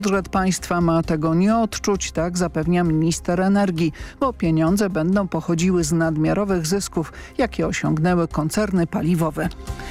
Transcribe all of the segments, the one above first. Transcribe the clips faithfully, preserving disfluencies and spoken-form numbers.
Budżet państwa ma tego nie odczuć, tak zapewnia minister energii, bo pieniądze będą pochodziły z nadmiarowych zysków, jakie osiągnęły koncerny paliwowe.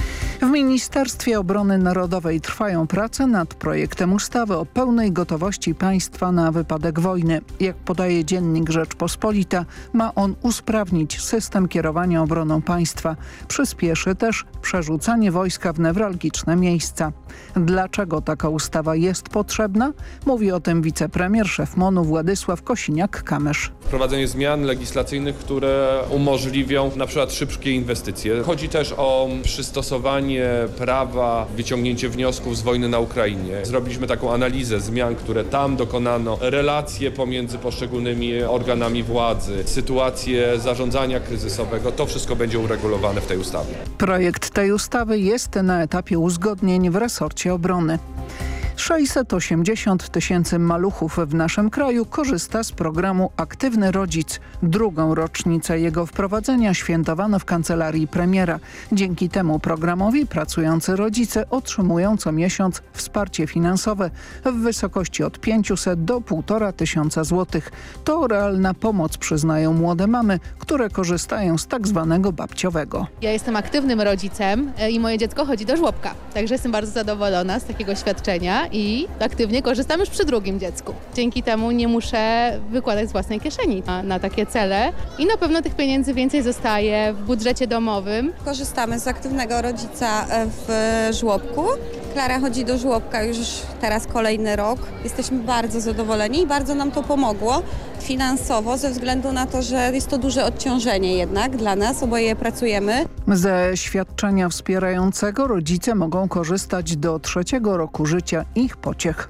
W Ministerstwie Obrony Narodowej trwają prace nad projektem ustawy o pełnej gotowości państwa na wypadek wojny. Jak podaje dziennik Rzeczpospolita, ma on usprawnić system kierowania obroną państwa. Przyspieszy też przerzucanie wojska w newralgiczne miejsca. Dlaczego taka ustawa jest potrzebna? Mówi o tym wicepremier, szef M O N-u Władysław Kosiniak-Kamysz. Wprowadzenie zmian legislacyjnych, które umożliwią na przykład szybkie inwestycje. Chodzi też o przystosowanie prawa, wyciągnięcie wniosków z wojny na Ukrainie. Zrobiliśmy taką analizę zmian, które tam dokonano, relacje pomiędzy poszczególnymi organami władzy, sytuacje zarządzania kryzysowego. To wszystko będzie uregulowane w tej ustawie. Projekt tej ustawy jest na etapie uzgodnień w resorcie obrony. sześćset osiemdziesiąt tysięcy maluchów w naszym kraju korzysta z programu Aktywny Rodzic. Drugą rocznicę jego wprowadzenia świętowano w kancelarii premiera. Dzięki temu programowi pracujący rodzice otrzymują co miesiąc wsparcie finansowe w wysokości od pięciuset do półtora tysiąca złotych. To realna pomoc, przyznają młode mamy, które korzystają z tak zwanego babciowego. Ja jestem aktywnym rodzicem i moje dziecko chodzi do żłobka, także jestem bardzo zadowolona z takiego świadczenia i aktywnie korzystam już przy drugim dziecku. Dzięki temu nie muszę wykładać z własnej kieszeni na, na takie cele i na pewno tych pieniędzy więcej zostaje w budżecie domowym. Korzystamy z aktywnego rodzica w żłobku. Klara chodzi do żłobka już teraz kolejny rok. Jesteśmy bardzo zadowoleni i bardzo nam to pomogło finansowo ze względu na to, że jest to duże odciążenie jednak dla nas, oboje pracujemy. Ze świadczenia wspierającego rodzice mogą korzystać do trzeciego roku życia ich pociech.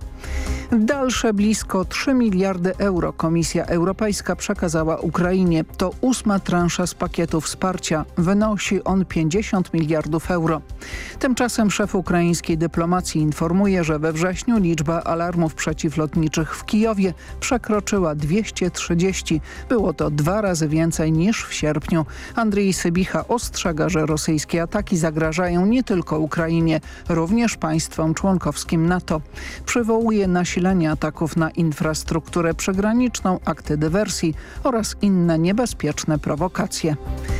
Dalsze blisko trzy miliardy euro Komisja Europejska przekazała Ukrainie. To ósma transza z pakietu wsparcia. Wynosi on pięćdziesiąt miliardów euro. Tymczasem szef ukraińskiej dyplomacji informuje, że we wrześniu liczba alarmów przeciwlotniczych w Kijowie przekroczyła dwieście trzydzieści. Było to dwa razy więcej niż w sierpniu. Andrzej Sybicha ostrzega, że rosyjskie ataki zagrażają nie tylko Ukrainie, również państwom członkowskim NATO. Przywołuje nasilenie ataków na infrastrukturę przygraniczną, akty dywersji oraz inne niebezpieczne prowokacje.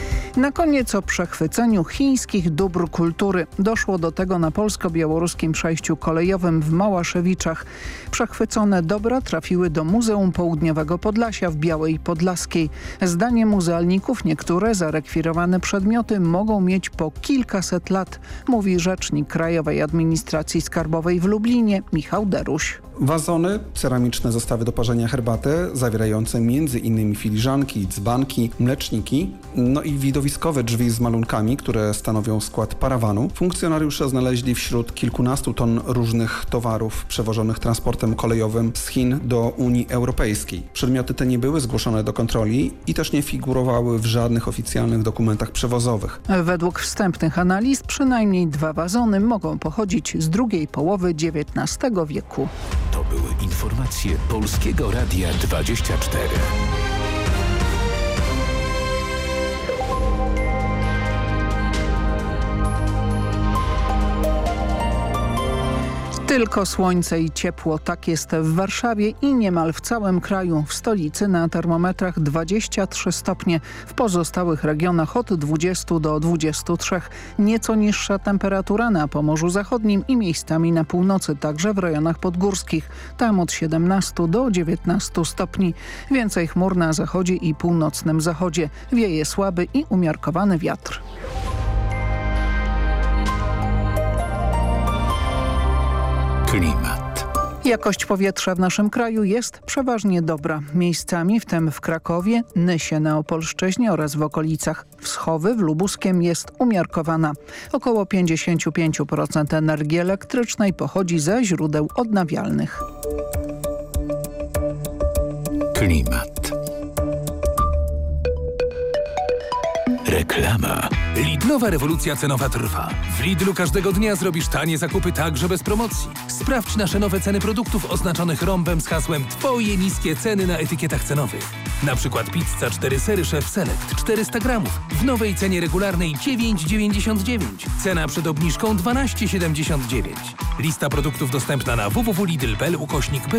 Na koniec o przechwyceniu chińskich dóbr kultury. Doszło do tego na polsko-białoruskim przejściu kolejowym w Małaszewiczach. Przechwycone dobra trafiły do Muzeum Południowego Podlasia w Białej Podlaskiej. Zdaniem muzealników niektóre zarekwirowane przedmioty mogą mieć po kilkaset lat, mówi rzecznik Krajowej Administracji Skarbowej w Lublinie Michał Deruś. Wazony, ceramiczne zestawy do parzenia herbaty, zawierające między innymi filiżanki, dzbanki, mleczniki, no i widowiskowe drzwi z malunkami, które stanowią skład parawanu. Funkcjonariusze znaleźli wśród kilkunastu ton różnych towarów przewożonych transportem kolejowym z Chin do Unii Europejskiej. Przedmioty te nie były zgłoszone do kontroli i też nie figurowały w żadnych oficjalnych dokumentach przewozowych. Według wstępnych analiz przynajmniej dwa wazony mogą pochodzić z drugiej połowy dziewiętnastego wieku. To były informacje Polskiego Radia dwadzieścia cztery. Tylko słońce i ciepło. Tak jest w Warszawie i niemal w całym kraju. W stolicy na termometrach dwadzieścia trzy stopnie. W pozostałych regionach od dwudziestu do dwudziestu trzech. Nieco niższa temperatura na Pomorzu Zachodnim i miejscami na północy, także w rejonach podgórskich. Tam od siedemnastu do dziewiętnastu stopni. Więcej chmur na zachodzie i północnym zachodzie. Wieje słaby i umiarkowany wiatr. Klimat. Jakość powietrza w naszym kraju jest przeważnie dobra. Miejscami, w tym w Krakowie, Nysie na Opolszczyźnie oraz w okolicach Wschowy, w Lubuskiem jest umiarkowana. Około pięćdziesiąt pięć procent energii elektrycznej pochodzi ze źródeł odnawialnych. Klimat. Reklama. Lidlowa rewolucja cenowa trwa. W Lidlu każdego dnia zrobisz tanie zakupy także bez promocji. Sprawdź nasze nowe ceny produktów oznaczonych rąbem z hasłem Twoje niskie ceny na etykietach cenowych. Na przykład pizza cztery sery Chef Select czterysta gramów w nowej cenie regularnej dziewięć dziewięćdziesiąt dziewięć. Cena przed obniżką dwanaście siedemdziesiąt dziewięć. Lista produktów dostępna na w w w kropka lidl kropka p l ukośnik